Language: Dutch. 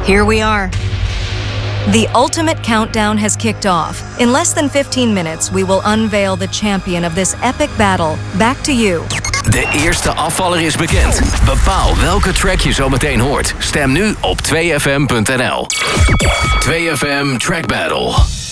Here we are. The ultimate countdown has kicked off. In less than 15 minutes, we will unveil the champion of this epic battle. Back to you. De eerste afvaller is bekend. Bepaal welke track je zo meteen hoort. Stem nu op 2fm.nl. 2FM Track Battle.